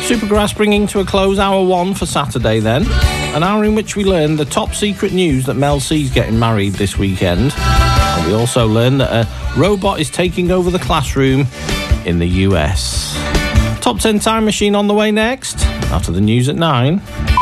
Supergrass bringing to a close hour one for Saturday then. An hour in which we learned the top secret news that Mel C's getting married this weekend. And we also learned that a robot is taking over the classroom in the US. Top 10 Time Machine on the way next, after the news at 9.